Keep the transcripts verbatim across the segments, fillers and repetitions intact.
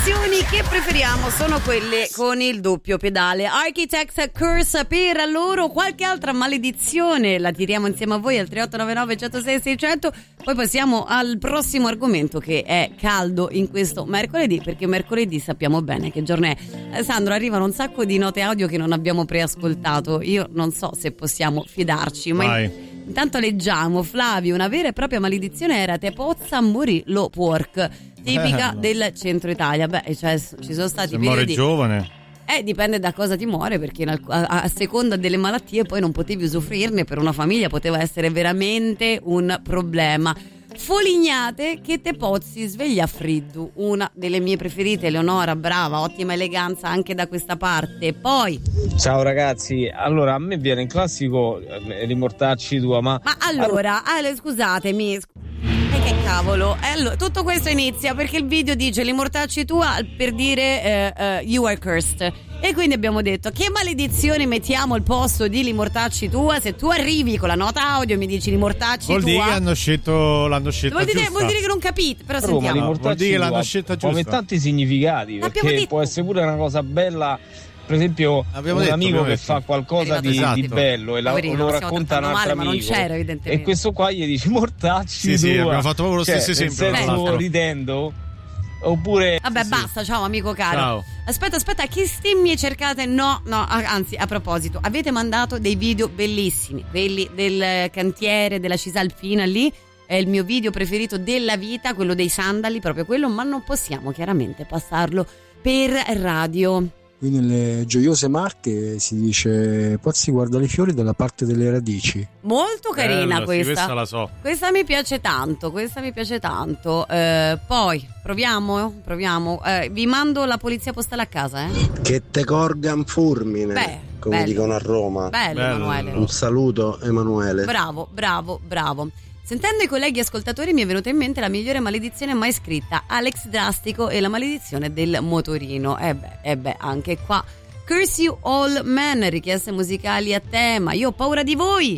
maledizioni che preferiamo sono quelle con il doppio pedale. Architects Curse per loro. Qualche altra maledizione la tiriamo insieme a voi al tre otto nove nove, uno zero sei, sei zero zero. Poi passiamo al prossimo argomento, che è caldo in questo mercoledì, perché mercoledì sappiamo bene che giorno è. eh, Sandro, arrivano un sacco di note audio che non abbiamo preascoltato. Io non so se possiamo fidarci, ma in, intanto leggiamo. Flavio, una vera e propria maledizione era te pozza morì lo pork, tipica Bello. del centro Italia. Beh, cioè, ci sono stati se periodi... muore giovane. Eh, dipende da cosa ti muore, perché in alc- a-, a seconda delle malattie poi non potevi usufruirne, per una famiglia poteva essere veramente un problema. Folignate che te pozzi sveglia friddu, una delle mie preferite. Eleonora, brava, ottima eleganza anche da questa parte. Poi ciao ragazzi, allora a me viene in classico eh, rimortacci tua, ma ma allora, allora scusatemi sc- E che cavolo, eh, allora, tutto questo inizia perché il video dice li mortacci tua per dire eh, eh, you are cursed, e quindi abbiamo detto che maledizione mettiamo al posto di li mortacci tua. Se tu arrivi con la nota audio e mi dici li mortacci vuol tua, dire che hanno scelto l'hanno scelta vuol dire, giusta. vuol dire che non capite, però Roma, sentiamo. li Vuol dire che l'hanno tua scelta può avere giusta. tanti significati, L'abbiamo perché detto. può essere pure una cosa bella. Per esempio, Abbiamo un detto, amico abbiamo che detto. fa qualcosa di, Esatto. di bello e la, Poverino, lo lo stiamo racconta a un trattando altro male, ma non amico, c'era, evidentemente. e questo qua gli dice mortacci Sì, sì, tua. abbiamo fatto proprio lo Cioè, stesso esempio, nel tra senso, l'altro. ridendo. Oppure Vabbè, Sì, basta, ciao amico caro. Ciao. Aspetta, aspetta, che stimmie cercate? No, no, anzi, a proposito, avete mandato dei video bellissimi, quelli del cantiere della Cisalpina lì. È il mio video preferito della vita, quello dei sandali, proprio quello, ma non possiamo chiaramente passarlo per radio. Qui nelle gioiose Marche si dice Pozzi guarda i fiori dalla parte delle radici. Molto carina. Bello, questa. Sì, questa la so. Questa mi piace tanto, questa mi piace tanto. Eh, poi proviamo, proviamo. Eh, vi mando la polizia postale a casa, eh? Che te corgan fulmine, Beh, come bello. dicono a Roma. Bello, Bello. Emanuele. Un saluto Emanuele. Bravo, bravo, bravo. Sentendo i colleghi ascoltatori mi è venuta in mente la migliore maledizione mai scritta, Alex Drastico e la maledizione del motorino. E eh beh, eh beh, anche qua Curse You All Men, richieste musicali a tema. Io ho paura di voi.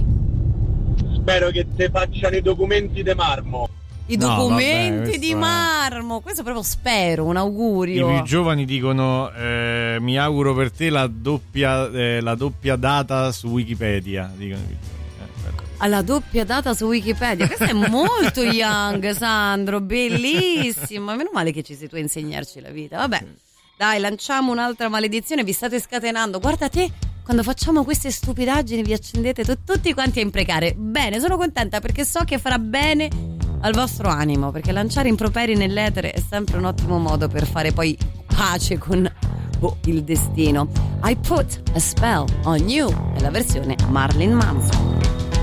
Spero che te facciano i documenti de marmo. I No, documenti vabbè, questo di è- marmo. Questo proprio spero, un I augurio. più giovani dicono eh, mi auguro per te la doppia, eh, la doppia data su Wikipedia. Dicono i più giovani. Eh, bello. Alla doppia data su Wikipedia. Questo è molto young, Sandro, bellissimo. Meno male che ci sei tu a insegnarci la vita. Vabbè, dai, lanciamo un'altra maledizione. Vi state scatenando. Guarda te, quando facciamo queste stupidaggini vi accendete tu- tutti quanti a imprecare. Bene, sono contenta perché so che farà bene al vostro animo, perché lanciare improperi nell'etere è sempre un ottimo modo per fare poi pace con oh, il destino. I Put a Spell on You è la versione Marilyn Manson.